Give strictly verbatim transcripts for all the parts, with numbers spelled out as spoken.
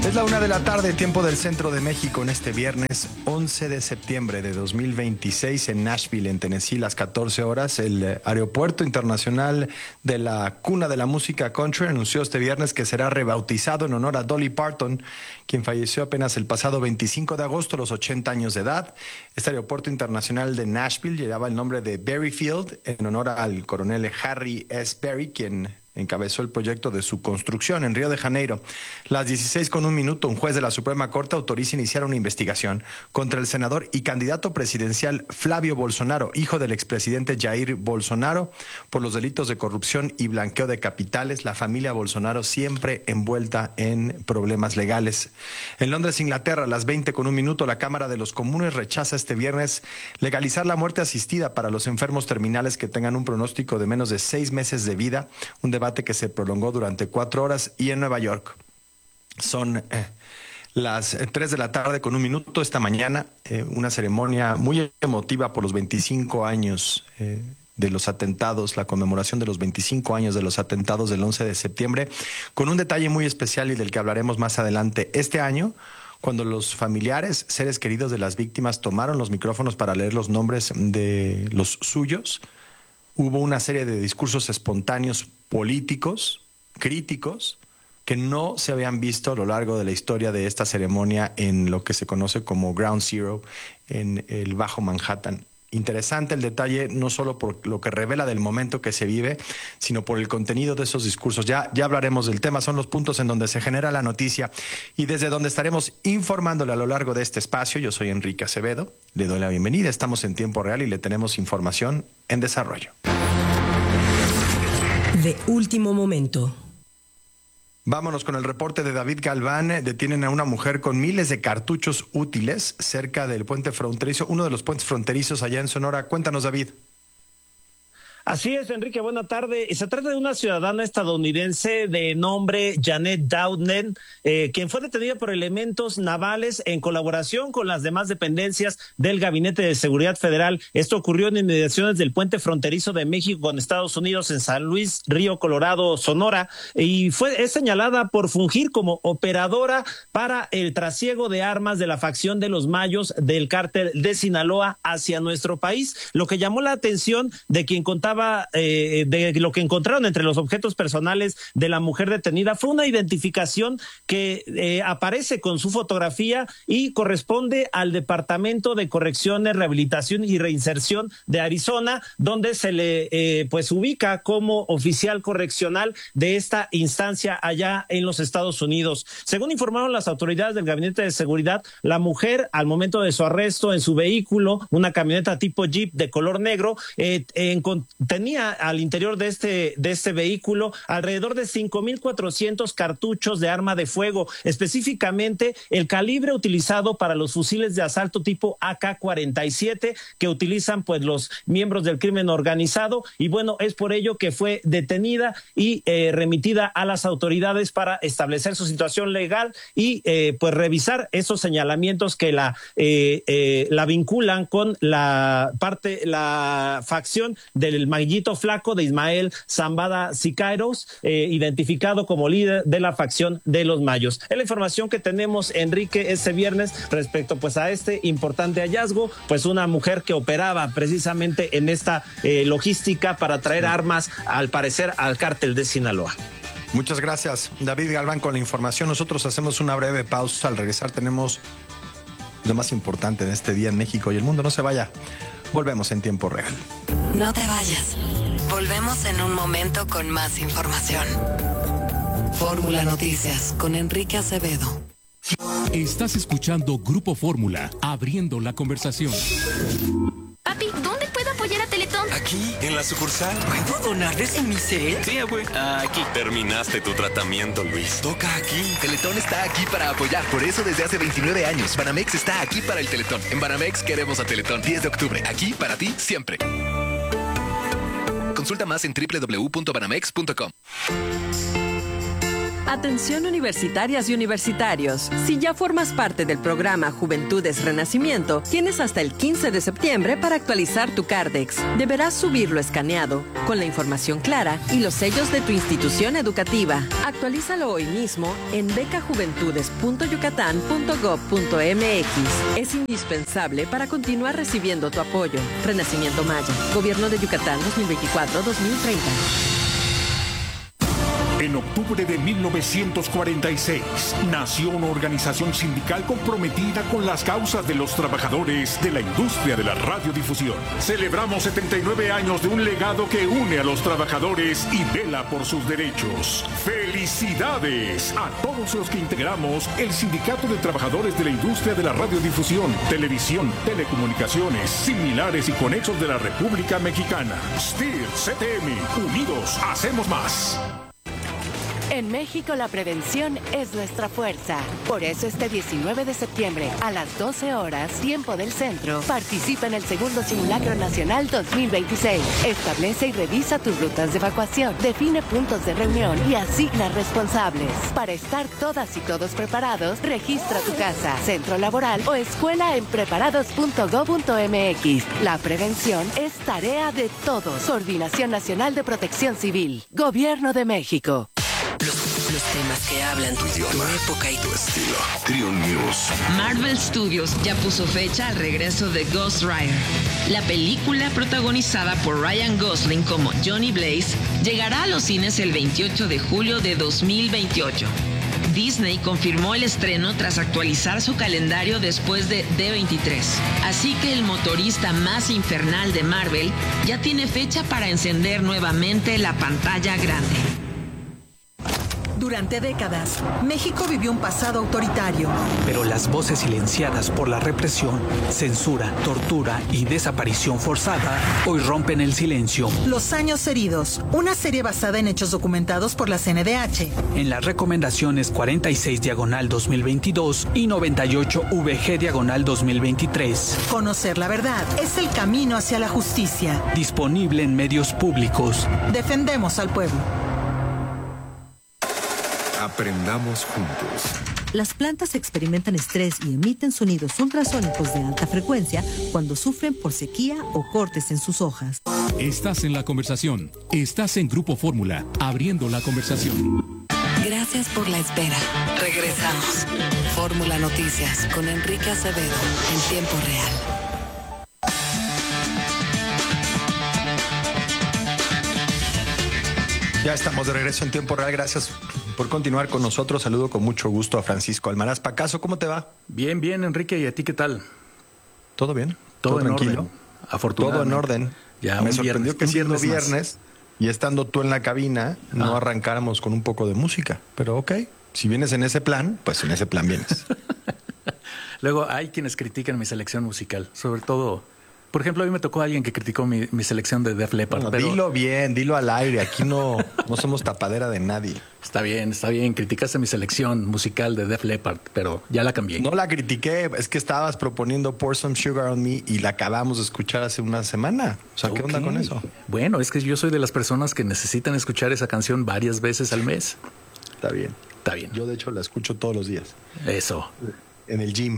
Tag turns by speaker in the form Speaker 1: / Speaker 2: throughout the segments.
Speaker 1: Es la una de la tarde, tiempo del centro de México, en este viernes once de septiembre de dos mil veintiséis en Nashville, en Tennessee, las catorce horas. El Aeropuerto Internacional de la Cuna de la Música Country anunció este viernes que será rebautizado en honor a Dolly Parton, quien falleció apenas el pasado veinticinco de agosto a los ochenta años de edad. Este Aeropuerto Internacional de Nashville llevaba el nombre de Berry Field en honor al coronel Harry S. Berry, quien encabezó el proyecto de su construcción en Río de Janeiro. Las dieciséis con un minuto, un juez de la Suprema Corte autoriza iniciar una investigación contra el senador y candidato presidencial Flavio Bolsonaro, hijo del expresidente Jair Bolsonaro, por los delitos de corrupción y blanqueo de capitales. La familia Bolsonaro siempre envuelta en problemas legales. En Londres, Inglaterra, a las veinte con un minuto, la Cámara de los Comunes rechaza este viernes legalizar la muerte asistida para los enfermos terminales que tengan un pronóstico de menos de seis meses de vida, un debate que se prolongó durante cuatro horas. Y en Nueva York son eh, las tres de la tarde con un minuto esta mañana, eh, una ceremonia muy emotiva por los veinticinco años eh, de los atentados, la conmemoración de los veinticinco años de los atentados del once de septiembre, con un detalle muy especial y del que hablaremos más adelante. Este año, cuando los familiares, seres queridos de las víctimas tomaron los micrófonos para leer los nombres de los suyos, hubo una serie de discursos espontáneos políticos, críticos, que no se habían visto a lo largo de la historia de esta ceremonia en lo que se conoce como Ground Zero, en el Bajo Manhattan. Interesante el detalle, no solo por lo que revela del momento que se vive, sino por el contenido de esos discursos. Ya, ya hablaremos del tema, son los puntos en donde se genera la noticia y desde donde estaremos informándole a lo largo de este espacio. Yo soy Enrique Acevedo, le doy la bienvenida, estamos en tiempo real y le tenemos información en desarrollo.
Speaker 2: De último momento.
Speaker 1: Vámonos con el reporte de David Galván. Detienen a una mujer con miles de cartuchos útiles cerca del puente fronterizo, uno de los puentes fronterizos allá en Sonora. Cuéntanos, David.
Speaker 3: Así es, Enrique, buena tarde. Se trata de una ciudadana estadounidense de nombre Janet Doudna, eh, quien fue detenida por elementos navales en colaboración con las demás dependencias del Gabinete de Seguridad Federal. Esto ocurrió en inmediaciones del puente fronterizo de México con Estados Unidos en San Luis Río Colorado, Sonora, y fue es señalada por fungir como operadora para el trasiego de armas de la facción de los Mayos del cártel de Sinaloa hacia nuestro país. Lo que llamó la atención de quien contaba Eh, de lo que encontraron entre los objetos personales de la mujer detenida fue una identificación que eh, aparece con su fotografía y corresponde al Departamento de Correcciones, Rehabilitación y Reinserción de Arizona, donde se le eh, pues ubica como oficial correccional de esta instancia allá en los Estados Unidos. Según informaron las autoridades del Gabinete de Seguridad, la mujer al momento de su arresto en su vehículo, una camioneta tipo Jeep de color negro, eh, eh, tenía al interior de este de este vehículo alrededor de cinco mil cuatrocientos cartuchos de arma de fuego, específicamente el calibre utilizado para los fusiles de asalto tipo A K cuarenta y siete que utilizan pues los miembros del crimen organizado, y bueno, es por ello que fue detenida y eh, remitida a las autoridades para establecer su situación legal y eh, pues revisar esos señalamientos que la eh, eh, la vinculan con la parte la facción del Mayito Flaco de Ismael Zambada Sicairos, eh, identificado como líder de la facción de los Mayos. Es la información que tenemos, Enrique, este viernes respecto pues a este importante hallazgo, pues una mujer que operaba precisamente en esta eh, logística para traer armas, al parecer, al cártel de Sinaloa.
Speaker 1: Muchas gracias, David Galván, con la información. Nosotros hacemos una breve pausa. Al regresar tenemos lo más importante de este día en México y el mundo. No se vaya. Volvemos en tiempo real.
Speaker 4: No te vayas. Volvemos en un momento con más información. Fórmula Noticias con Enrique Acevedo.
Speaker 5: Estás escuchando Grupo Fórmula, abriendo la conversación.
Speaker 6: Papi, ¿dónde puedo apoyar a Teletón?
Speaker 7: Aquí, en la sucursal.
Speaker 8: ¿Puedo donar desde mi cel?
Speaker 7: Sí, abue. Aquí. Terminaste tu tratamiento, Luis. Toca aquí.
Speaker 9: Teletón está aquí para apoyar. Por eso desde hace veintinueve años, Banamex está aquí para el Teletón. En Banamex queremos a Teletón. diez de octubre. Aquí para ti siempre. Consulta más en doble u doble u doble u punto banamex punto com.
Speaker 10: Atención universitarias y universitarios. Si ya formas parte del programa Juventudes Renacimiento, tienes hasta el quince de septiembre para actualizar tu Cardex. Deberás subirlo escaneado, con la información clara y los sellos de tu institución educativa. Actualízalo hoy mismo en beca juventudes punto yucatán punto gob punto m x. Es indispensable para continuar recibiendo tu apoyo. Renacimiento Maya. Gobierno de Yucatán dos mil veinticuatro a dos mil treinta.
Speaker 5: En octubre de mil novecientos cuarenta y seis, nació una organización sindical comprometida con las causas de los trabajadores de la industria de la radiodifusión. Celebramos setenta y nueve años de un legado que une a los trabajadores y vela por sus derechos. ¡Felicidades a todos los que integramos el Sindicato de Trabajadores de la Industria de la Radiodifusión, Televisión, Telecomunicaciones, Similares y Conexos de la República Mexicana! S T I R C T M, unidos hacemos más.
Speaker 11: En México la prevención es nuestra fuerza. Por eso este diecinueve de septiembre a las doce horas, tiempo del centro, participa en el segundo Simulacro Nacional dos mil veintiséis. Establece y revisa tus rutas de evacuación, define puntos de reunión y asigna responsables. Para estar todas y todos preparados, registra tu casa, centro laboral o escuela en preparados punto gob punto m x. La prevención es tarea de todos. Coordinación Nacional de Protección Civil. Gobierno de México.
Speaker 2: Los, los temas que hablan tu idioma, tu época y tu estilo.
Speaker 12: Trio News.
Speaker 13: Marvel Studios ya puso fecha al regreso de Ghost Rider. La película, protagonizada por Ryan Gosling como Johnny Blaze, llegará a los cines el veintiocho de julio de dos mil veintiocho. Disney confirmó el estreno tras actualizar su calendario después de D veintitrés. Así que el motorista más infernal de Marvel ya tiene fecha para encender nuevamente la pantalla grande.
Speaker 14: Durante décadas, México vivió un pasado autoritario.
Speaker 15: Pero las voces silenciadas por la represión, censura, tortura y desaparición forzada hoy rompen el silencio.
Speaker 14: Los años heridos, una serie basada en hechos documentados por la C N D H.
Speaker 15: En las recomendaciones cuarenta y seis diagonal dos mil veintidós y noventa y ocho V G diagonal dos mil veintitrés.
Speaker 14: Conocer la verdad es el camino hacia la justicia.
Speaker 15: Disponible en medios públicos.
Speaker 14: Defendemos al pueblo.
Speaker 12: Aprendamos juntos.
Speaker 16: Las plantas experimentan estrés y emiten sonidos ultrasónicos de alta frecuencia cuando sufren por sequía o cortes en sus hojas.
Speaker 5: Estás en la conversación. Estás en Grupo Fórmula, abriendo la conversación.
Speaker 4: Gracias por la espera. Regresamos. Fórmula Noticias con Enrique Acevedo en tiempo real.
Speaker 1: Ya estamos de regreso en tiempo real. Gracias por continuar con nosotros. Saludo con mucho gusto a Francisco Almaraz Pacaso. ¿Cómo te va?
Speaker 17: Bien, bien, Enrique. ¿Y a ti qué tal?
Speaker 1: ¿Todo bien?
Speaker 17: Todo,
Speaker 1: ¿Todo
Speaker 17: en
Speaker 1: tranquilo?
Speaker 17: orden. Afortunadamente.
Speaker 1: Todo en orden.
Speaker 17: Ya,
Speaker 1: Me
Speaker 17: un
Speaker 1: sorprendió
Speaker 17: viernes,
Speaker 1: que
Speaker 17: un
Speaker 1: siendo
Speaker 17: viernes
Speaker 1: viernes y estando tú en la cabina, ah. no arrancáramos con un poco de música. Pero ok, si vienes en ese plan, pues en ese plan vienes.
Speaker 17: Luego hay quienes critican mi selección musical, sobre todo... Por ejemplo, a mí me tocó alguien que criticó mi, mi selección de Def Leppard.
Speaker 1: Bueno,
Speaker 17: pero...
Speaker 1: Dilo bien, dilo al aire. Aquí no, no somos tapadera de nadie.
Speaker 17: Está bien, está bien. Criticaste mi selección musical de Def Leppard, pero ya la cambié.
Speaker 1: No la critiqué. Es que estabas proponiendo Pour Some Sugar on Me y la acabamos de escuchar hace una semana. O sea, ¿qué okay. onda con eso?
Speaker 17: Bueno, es que yo soy de las personas que necesitan escuchar esa canción varias veces al mes.
Speaker 1: Está bien.
Speaker 17: Está bien.
Speaker 1: Yo, de hecho, la escucho todos los días.
Speaker 17: Eso.
Speaker 1: En el gym.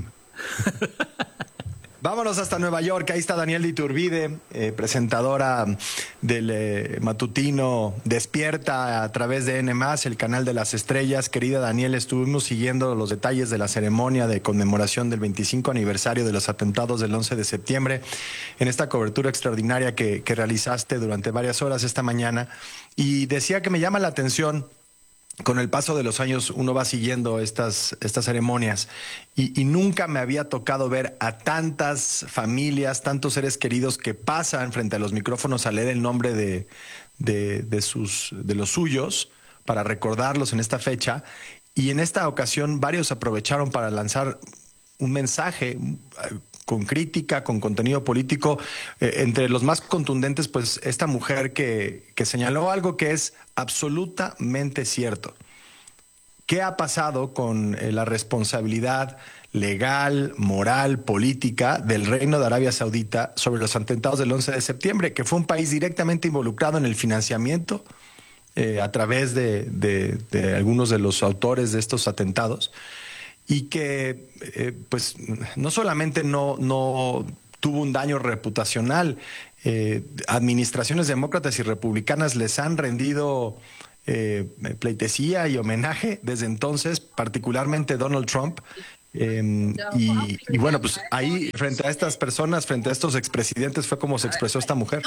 Speaker 1: Vámonos hasta Nueva York. Ahí está Daniel de Iturbide, eh, presentadora del eh, matutino Despierta a través de N más, el canal de las estrellas. Querida Daniel, estuvimos siguiendo los detalles de la ceremonia de conmemoración del veinticinco aniversario de los atentados del once de septiembre en esta cobertura extraordinaria que, que realizaste durante varias horas esta mañana. Y decía que me llama la atención. Con el paso de los años uno va siguiendo estas, estas ceremonias y, y nunca me había tocado ver a tantas familias, tantos seres queridos que pasan frente a los micrófonos a leer el nombre de, de, de, sus, de los suyos para recordarlos en esta fecha. Y en esta ocasión varios aprovecharon para lanzar un mensaje con crítica, con contenido político. Eh, entre los más contundentes, pues esta mujer que, que señaló algo que es absolutamente cierto. ¿Qué ha pasado con eh, la responsabilidad legal, moral, política del Reino de Arabia Saudita sobre los atentados del once de septiembre, que fue un país directamente involucrado en el financiamiento eh, a través de, de, de algunos de los autores de estos atentados, y que eh, pues no solamente no, no tuvo un daño reputacional, eh, administraciones demócratas y republicanas les han rendido eh, pleitesía y homenaje desde entonces, particularmente Donald Trump. Eh, y, y bueno, pues ahí frente a estas personas, frente a estos expresidentes, fue como se expresó esta mujer.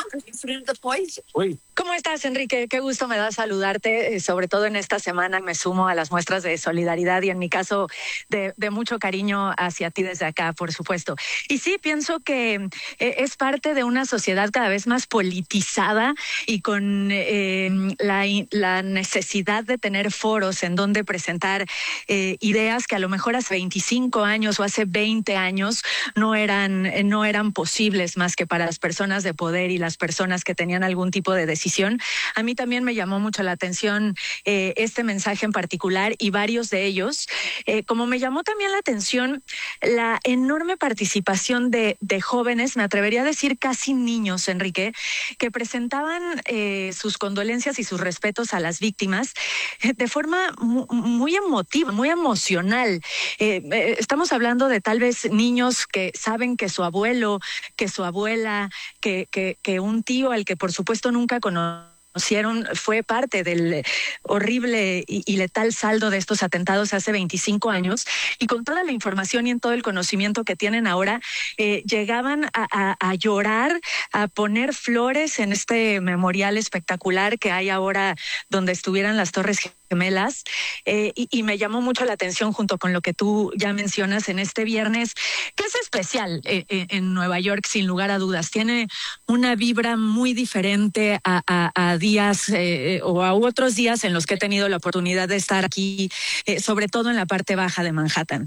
Speaker 18: ¿Cómo estás, Enrique? Qué gusto me da saludarte, eh, sobre todo en esta semana me sumo a las muestras de solidaridad y en mi caso de, de mucho cariño hacia ti desde acá, por supuesto. Y sí, pienso que eh, es parte de una sociedad cada vez más politizada y con eh, la, la necesidad de tener foros en donde presentar eh, ideas que a lo mejor hace veinticinco años o hace veinte años no eran, no eran posibles más que para las personas de poder y las personas que tenían algún tipo de decisión. A mí también me llamó mucho la atención eh, este mensaje en particular y varios de ellos, eh, como me llamó también la atención la enorme participación de, de jóvenes, me atrevería a decir casi niños, Enrique, que presentaban eh, sus condolencias y sus respetos a las víctimas eh, de forma mu muy emotiva, muy emocional. Eh, eh, estamos hablando de tal vez niños que saben que su abuelo, que su abuela, que, que, que un tío al que por supuesto nunca conocieron fue parte del horrible y, y letal saldo de estos atentados hace veinticinco años, y con toda la información y en todo el conocimiento que tienen ahora, eh, llegaban a, a, a llorar, a poner flores en este memorial espectacular que hay ahora donde estuvieran las Torres Gemelas, eh, y, y me llamó mucho la atención junto con lo que tú ya mencionas en este viernes, que es especial eh, eh, en Nueva York, sin lugar a dudas. Tiene una vibra muy diferente a, a, a días eh, o a otros días en los que he tenido la oportunidad de estar aquí, eh, sobre todo en la parte baja de Manhattan.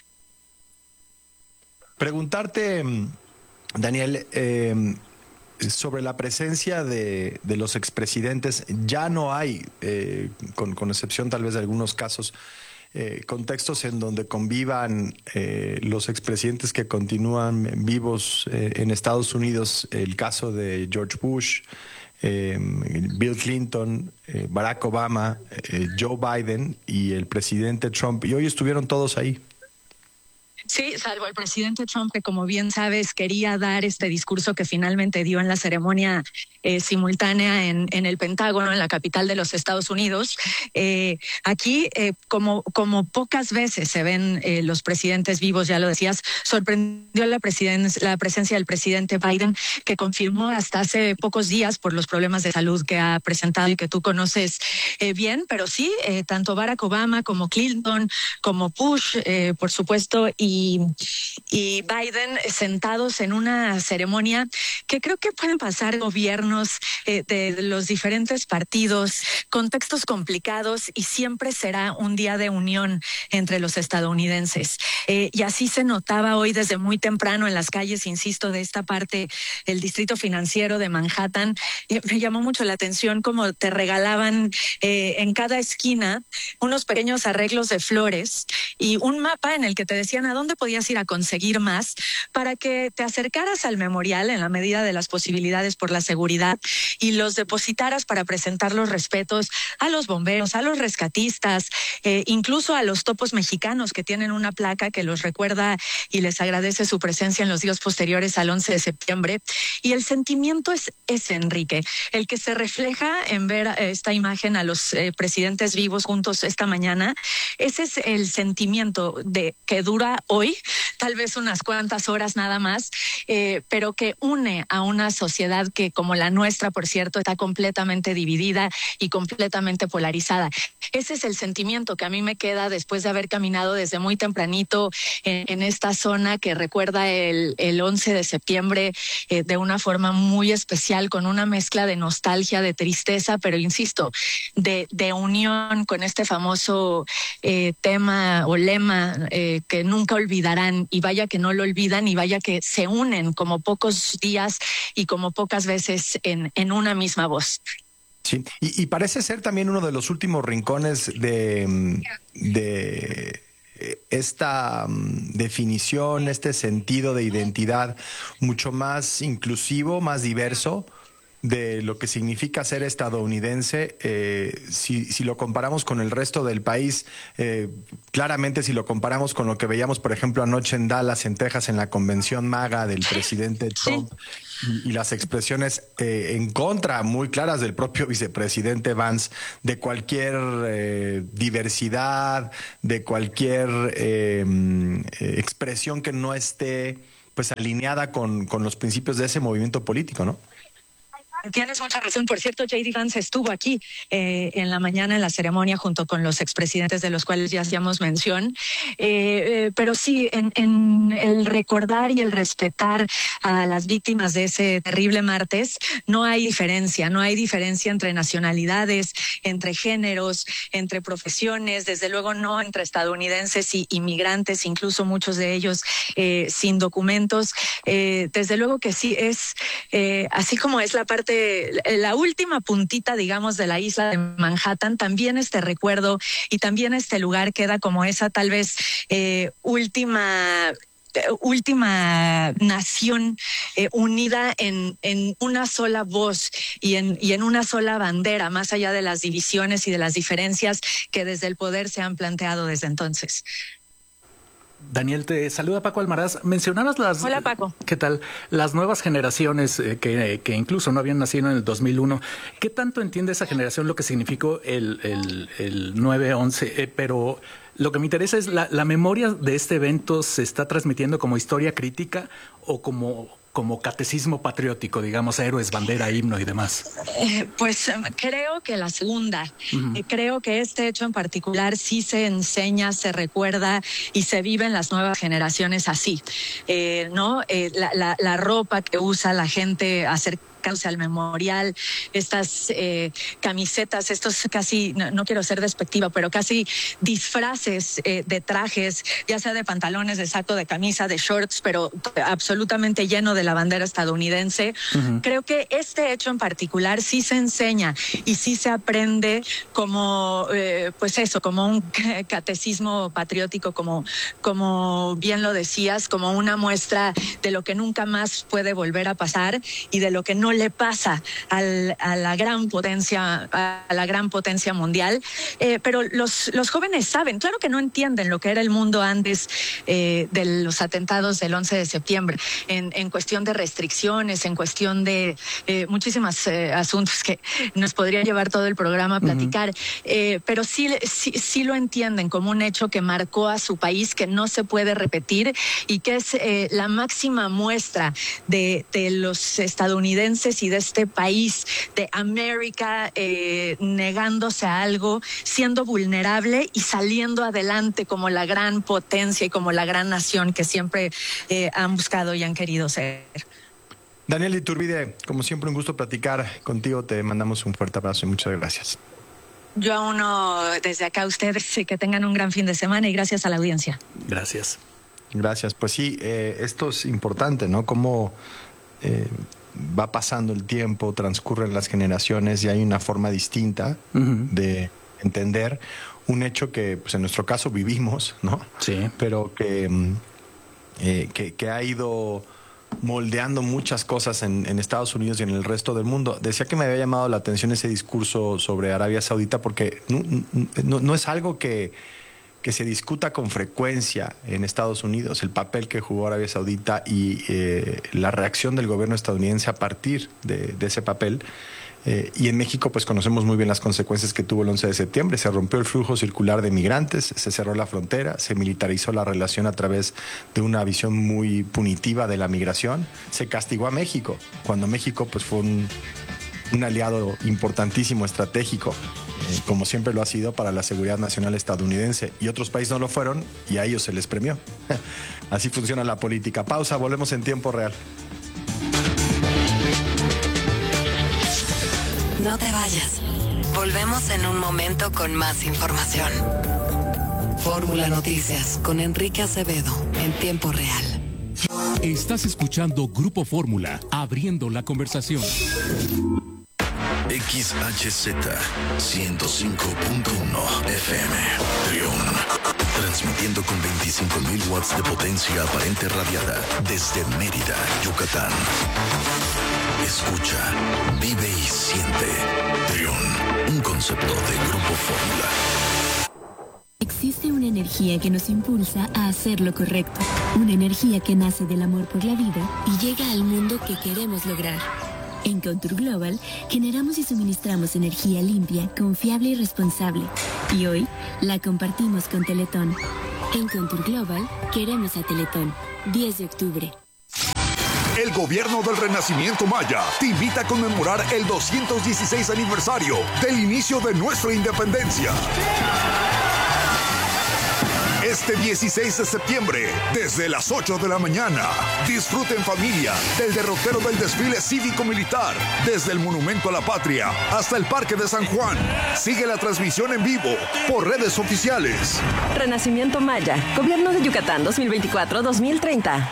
Speaker 1: Preguntarte, Daniel, eh, sobre la presencia de, de los expresidentes. Ya no hay, eh, con, con excepción tal vez de algunos casos, eh, contextos en donde convivan eh, los expresidentes que continúan vivos eh, en Estados Unidos. El caso de George Bush, eh, Bill Clinton, eh, Barack Obama, eh, Joe Biden y el presidente Trump. Y hoy estuvieron todos ahí.
Speaker 18: Sí, salvo el presidente Trump, que como bien sabes quería dar este discurso que finalmente dio en la ceremonia eh, simultánea en, en el Pentágono, en la capital de los Estados Unidos. Eh, aquí, eh, como, como pocas veces se ven eh, los presidentes vivos, ya lo decías, sorprendió la, la presencia del presidente Biden, que confirmó hasta hace pocos días por los problemas de salud que ha presentado y que tú conoces eh, bien, pero sí, eh, tanto Barack Obama como Clinton, como Bush, eh, por supuesto, y Y, y Biden sentados en una ceremonia que creo que pueden pasar gobiernos eh, de los diferentes partidos, contextos complicados, y siempre será un día de unión entre los estadounidenses. Eh, y así se notaba hoy desde muy temprano en las calles, insisto, de esta parte, el distrito financiero de Manhattan. Eh, me llamó mucho la atención cómo te regalaban eh, en cada esquina unos pequeños arreglos de flores y un mapa en el que te decían a dónde podías ir a conseguir más para que te acercaras al memorial en la medida de las posibilidades por la seguridad y los depositaras para presentar los respetos a los bomberos, a los rescatistas, eh, incluso a los topos mexicanos que tienen una placa que los recuerda y les agradece su presencia en los días posteriores al once de septiembre. Y el sentimiento es ese, Enrique, el que se refleja en ver esta imagen a los eh, presidentes vivos juntos esta mañana. Ese es el sentimiento de que dura hoy, tal vez unas cuantas horas nada más, eh, pero que une a una sociedad que, como la nuestra, por cierto, está completamente dividida y completamente polarizada. Ese es el sentimiento que a mí me queda después de haber caminado desde muy tempranito en, en esta zona que recuerda el, el once de septiembre eh, de una forma muy especial, con una mezcla de nostalgia, de tristeza, pero insisto, de, de unión con este famoso eh, tema o lema eh, que nunca olvidarán, y vaya que no lo olvidan, y vaya que se unen como pocos días y como pocas veces en, en una misma voz.
Speaker 1: Sí, y, y parece ser también uno de los últimos rincones de, de esta um, definición, este sentido de identidad mucho más inclusivo, más diverso, de lo que significa ser estadounidense, eh, si, si lo comparamos con el resto del país, eh, claramente si lo comparamos con lo que veíamos, por ejemplo, anoche en Dallas, en Texas, en la convención MAGA del presidente Trump, sí. y, y las expresiones eh, en contra muy claras del propio vicepresidente Vance de cualquier eh, diversidad, de cualquier eh, expresión que no esté pues alineada con, con los principios de ese movimiento político, ¿no?
Speaker 18: Tienes mucha razón. Por cierto, J D Vance estuvo aquí eh, en la mañana en la ceremonia junto con los expresidentes de los cuales ya hacíamos mención. Eh, eh, pero sí, en, en el recordar y el respetar a las víctimas de ese terrible martes, no hay diferencia, no hay diferencia entre nacionalidades, entre géneros, entre profesiones, desde luego no entre estadounidenses y inmigrantes, incluso muchos de ellos eh, sin documentos. Eh, desde luego que sí, es eh, así como es la parte la última puntita, digamos, de la isla de Manhattan, también este recuerdo y también este lugar queda como esa tal vez eh, última última nación eh, unida en, en una sola voz y en, y en una sola bandera, más allá de las divisiones y de las diferencias que desde el poder se han planteado desde entonces.
Speaker 17: Daniel, te saluda Paco Almaraz. Mencionabas las...
Speaker 18: Hola, Paco.
Speaker 17: ¿Qué tal? Las nuevas generaciones eh, que, que incluso no habían nacido en el dos mil uno. ¿Qué tanto entiende esa generación lo que significó el, el, el nueve once? Eh, pero lo que me interesa es, la, ¿la memoria de este evento se está transmitiendo como historia crítica o como... como catecismo patriótico, digamos, héroes, bandera, himno y demás?
Speaker 18: Eh, pues creo que la segunda. Uh-huh. Eh, creo que este hecho en particular sí se enseña, se recuerda y se vive en las nuevas generaciones así. Eh, ¿no? Eh, la, la, la ropa que usa la gente acerca al memorial, estas eh, camisetas, estos casi, no, no quiero ser despectiva, pero casi disfraces eh, de trajes, ya sea de pantalones, de saco, de camisa, de shorts, pero absolutamente lleno de la bandera estadounidense. Uh-huh. Creo que este hecho en particular sí se enseña y sí se aprende como, eh, pues eso, como un catecismo patriótico, como, como bien lo decías, como una muestra de lo que nunca más puede volver a pasar y de lo que no le pasa al, a la gran potencia, a la gran potencia mundial. Eh, pero los, los jóvenes saben, claro que no entienden lo que era el mundo antes eh, de los atentados del once de septiembre, en, en cuestión de restricciones, en cuestión de eh, muchísimos eh, asuntos que nos podría llevar todo el programa a platicar, uh-huh. eh, pero sí, sí, sí lo entienden como un hecho que marcó a su país, que no se puede repetir y que es eh, la máxima muestra de, de los estadounidenses y de este país, de América, eh, negándose a algo, siendo vulnerable y saliendo adelante como la gran potencia y como la gran nación que siempre eh, han buscado y han querido ser.
Speaker 1: Daniel Iturbide, como siempre un gusto platicar contigo, te mandamos un fuerte abrazo y muchas gracias.
Speaker 18: Yo a uno desde acá a ustedes, que tengan un gran fin de semana y gracias a la audiencia.
Speaker 17: Gracias.
Speaker 1: Gracias. Pues sí, eh, esto es importante, ¿no? Cómo eh, va pasando el tiempo, transcurren las generaciones y hay una forma distinta uh-huh. de entender un hecho que, pues en nuestro caso vivimos, ¿no?
Speaker 17: Sí.
Speaker 1: Pero que, eh, que, que ha ido moldeando muchas cosas en, en Estados Unidos y en el resto del mundo. Decía que me había llamado la atención ese discurso sobre Arabia Saudita porque no, no, no es algo que, que se discuta con frecuencia en Estados Unidos, el papel que jugó Arabia Saudita y eh, la reacción del gobierno estadounidense a partir de, de ese papel. Eh, y en México pues conocemos muy bien las consecuencias que tuvo el once de septiembre. Se rompió el flujo circular de migrantes, se cerró la frontera, se militarizó la relación a través de una visión muy punitiva de la migración. Se castigó a México, cuando México pues fue un, un aliado importantísimo, estratégico, eh, como siempre lo ha sido para la seguridad nacional estadounidense. Y otros países no lo fueron y a ellos se les premió. Así funciona la política. Pausa, volvemos en tiempo real.
Speaker 4: No te vayas. Volvemos en un momento con más información. Fórmula Noticias con Enrique Acevedo en tiempo real.
Speaker 19: Estás escuchando Grupo Fórmula, abriendo la conversación.
Speaker 12: X H Z ciento cinco punto uno F M Trión. Transmitiendo con veinticinco mil watts de potencia aparente radiada desde Mérida, Yucatán. escucha, vive y siente. Trión, un concepto de Grupo Fórmula.
Speaker 20: Existe una energía que nos impulsa a hacer lo correcto. Una energía que nace del amor por la vida y llega al mundo que queremos lograr. En Contour Global generamos y suministramos energía limpia, confiable y responsable. Y hoy la compartimos con Teletón. En Contour Global queremos a Teletón. diez de octubre.
Speaker 21: El gobierno del Renacimiento Maya te invita a conmemorar el doscientos dieciséis aniversario del inicio de nuestra independencia. Este dieciséis de septiembre, desde las ocho de la mañana, disfruta en familia del derrotero del desfile cívico-militar, desde el Monumento a la Patria hasta el Parque de San Juan. Sigue la transmisión en vivo por redes oficiales.
Speaker 10: Renacimiento Maya, Gobierno de Yucatán dos mil veinticuatro a dos mil treinta.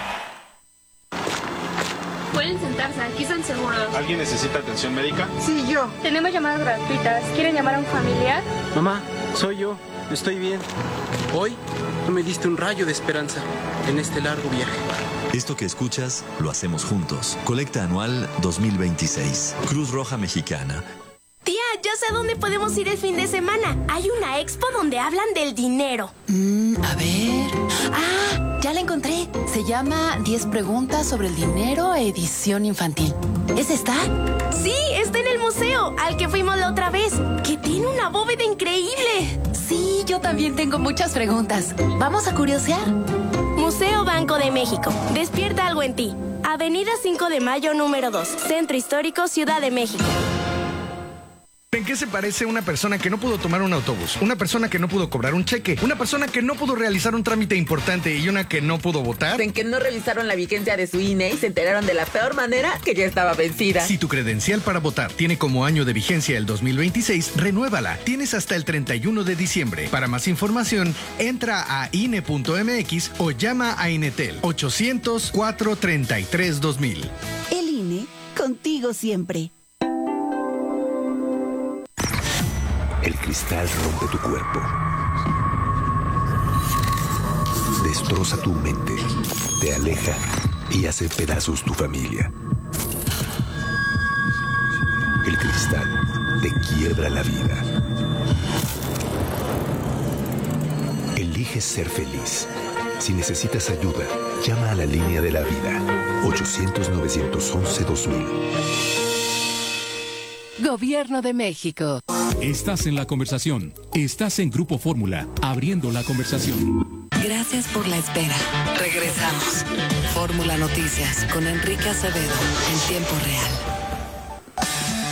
Speaker 6: Pueden sentarse, aquí están seguros.
Speaker 22: ¿Alguien necesita atención médica?
Speaker 6: Sí, yo. Tenemos llamadas gratuitas. ¿Quieren llamar a un familiar?
Speaker 23: Mamá, soy yo. Estoy bien. Hoy tú me diste un rayo de esperanza en este largo viaje.
Speaker 24: Esto que escuchas, lo hacemos juntos. Colecta anual dos mil veintiséis. Cruz Roja Mexicana.
Speaker 6: Tía, ya sé a dónde podemos ir el fin de semana. Hay una expo donde hablan del dinero.
Speaker 8: Mm, a ver... Ah, ya la encontré. Se llama diez preguntas sobre el dinero, edición infantil. ¿Es esta?
Speaker 6: Sí, está en el museo, al que fuimos la otra vez, que tiene una bóveda increíble.
Speaker 8: Sí, yo también tengo muchas preguntas. ¿Vamos a curiosear?
Speaker 6: Museo Banco de México. Despierta algo en ti. Avenida cinco de Mayo, número dos. Centro Histórico, Ciudad de México.
Speaker 25: ¿En qué se parece una persona que no pudo tomar un autobús? Una persona que no pudo cobrar un cheque, una persona que no pudo realizar un trámite importante y una que no pudo votar.
Speaker 26: En que no revisaron la vigencia de su I N E y se enteraron de la peor manera que ya estaba vencida.
Speaker 25: Si tu credencial para votar tiene como año de vigencia el dos mil veintiséis, renuévala. Tienes hasta el treinta y uno de diciembre. Para más información, entra a I N E punto M X o llama a Inetel ochocientos, cuatrocientos treinta y tres, dos mil.
Speaker 27: El I N E, contigo siempre.
Speaker 12: El cristal rompe tu cuerpo. Destroza tu mente. Te aleja y hace pedazos tu familia. El cristal te quiebra la vida. Elige ser feliz. Si necesitas ayuda, llama a la línea de la vida. ochocientos, novecientos once, dos mil.
Speaker 11: Gobierno de México.
Speaker 19: Estás en la conversación. Estás en Grupo Fórmula, abriendo la conversación.
Speaker 4: Gracias por la espera. Regresamos. Fórmula Noticias con Enrique Acevedo en tiempo real.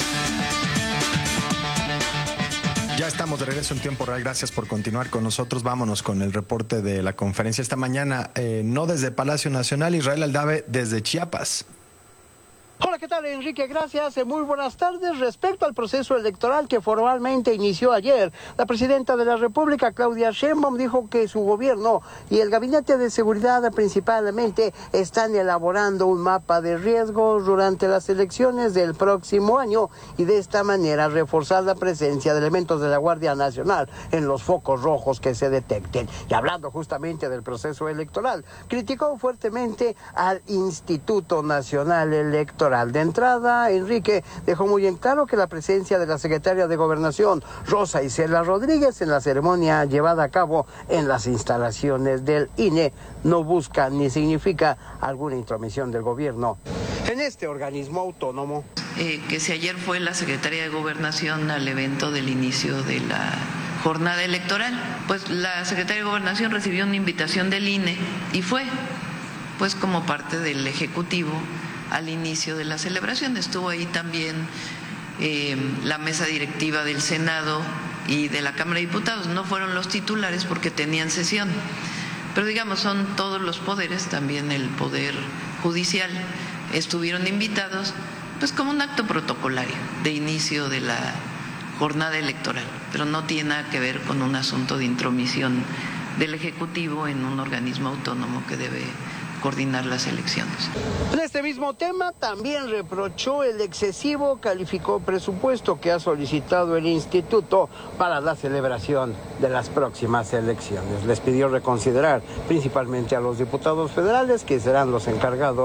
Speaker 1: Ya estamos de regreso en tiempo real. Gracias por continuar con nosotros. Vámonos con el reporte de la conferencia esta mañana. Eh, no desde Palacio Nacional, Israel Aldave desde Chiapas.
Speaker 28: Hola, ¿qué tal, Enrique? Gracias. Muy buenas tardes. Respecto al proceso electoral que formalmente inició ayer, la presidenta de la República, Claudia Sheinbaum, dijo que su gobierno y el Gabinete de Seguridad principalmente están elaborando un mapa de riesgos durante las elecciones del próximo año y de esta manera reforzar la presencia de elementos de la Guardia Nacional en los focos rojos que se detecten. Y hablando justamente del proceso electoral, criticó fuertemente al Instituto Nacional Electoral. De entrada, Enrique dejó muy en claro que la presencia de la secretaria de Gobernación, Rosa Isela Rodríguez, en la ceremonia llevada a cabo en las instalaciones del I N E no busca ni significa alguna intromisión del gobierno en este organismo autónomo.
Speaker 29: Eh, que si ayer fue la secretaria de Gobernación al evento del inicio de la jornada electoral, pues la secretaria de Gobernación recibió una invitación del I N E y fue, pues como parte del Ejecutivo, al inicio de la celebración. Estuvo ahí también eh, la mesa directiva del Senado y de la Cámara de Diputados. No fueron los titulares porque tenían sesión, pero digamos son todos los poderes, también el Poder Judicial, estuvieron invitados pues como un acto protocolario de inicio de la jornada electoral, pero no tiene nada que ver con un asunto de intromisión del Ejecutivo en un organismo autónomo que debe coordinar las elecciones.
Speaker 28: En este mismo tema también reprochó el excesivo calificó presupuesto que ha solicitado el instituto para la celebración de las próximas elecciones. Les pidió reconsiderar principalmente a los diputados federales que serán los encargados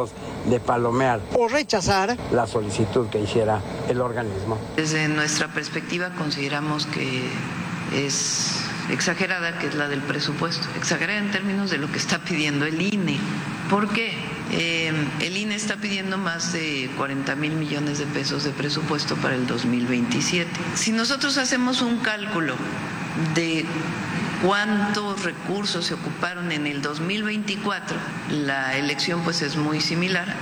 Speaker 28: de palomear o rechazar la solicitud que hiciera el organismo.
Speaker 29: Desde nuestra perspectiva consideramos que es exagerada, que es la del presupuesto, exagerada en términos de lo que está pidiendo el I N E. ¿Por qué? Eh, el I N E está pidiendo más de cuarenta mil millones de pesos de presupuesto para el dos mil veintisiete. Si nosotros hacemos un cálculo de cuántos recursos se ocuparon en el dos mil veinticuatro, la elección pues es muy similar.